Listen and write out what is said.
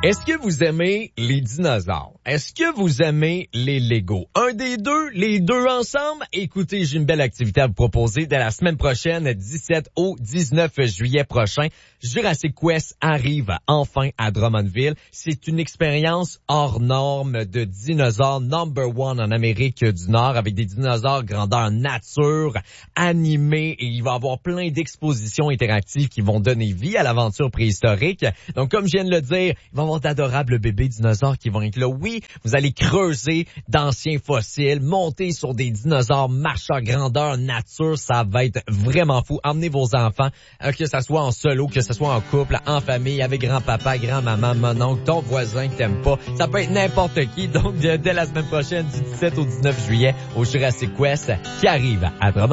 Est-ce que vous aimez les dinosaures? Est-ce que vous aimez les Legos? Un des deux, les deux ensemble? Écoutez, j'ai une belle activité à vous proposer dès la semaine prochaine, 17 au 19 juillet prochain. Jurassic Quest arrive enfin à Drummondville. C'est une expérience hors norme de dinosaures number one en Amérique du Nord avec des dinosaures grandeur nature, animés, et il va y avoir plein d'expositions interactives qui vont donner vie à l'aventure préhistorique. Donc, comme je viens de le dire, il va y avoir d'adorables bébés dinosaures qui vont être là. Oui, vous allez creuser d'anciens fossiles, monter sur des dinosaures marcheurs grandeur nature, ça va être vraiment fou. Emmenez vos enfants, que ça soit en solo, que ce soit en couple, en famille, avec grand-papa, grand-maman, mon oncle, ton voisin que t'aimes pas. Ça peut être n'importe qui. Donc, dès la semaine prochaine, du 17 au 19 juillet, au Jurassic Quest qui arrive à Drummondville.